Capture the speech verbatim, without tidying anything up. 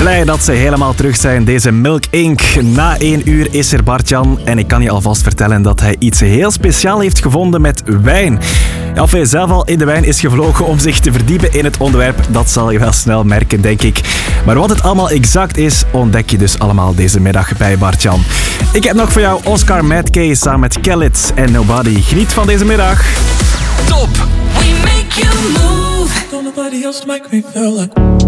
Blij dat ze helemaal terug zijn, deze Milk Incorporated. Na één uur is er Bart-Jan en ik kan je alvast vertellen dat hij iets heel speciaal heeft gevonden met wijn. Ja, of hij zelf al in de wijn is gevlogen om zich te verdiepen in het onderwerp, dat zal je wel snel merken, denk ik. Maar wat het allemaal exact is, ontdek je dus allemaal deze middag bij Bart-Jan. Ik heb nog voor jou Oscar Matkey samen met Khalid en Nobody. Geniet van deze middag. Top! We make you move. Don't nobody else make me feel like